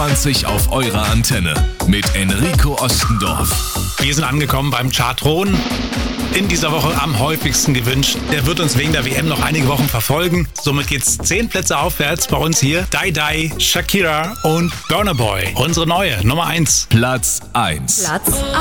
23 auf eurer Antenne mit Enrico Ostendorf. Wir sind angekommen beim Chart-Thron. In dieser Woche am häufigsten gewünscht. Der wird uns wegen der WM noch einige Wochen verfolgen. Somit geht's 10 Plätze aufwärts bei uns hier. Die Die, Shakira und Burna Boy. Unsere neue Nummer 1. Platz 1. Platz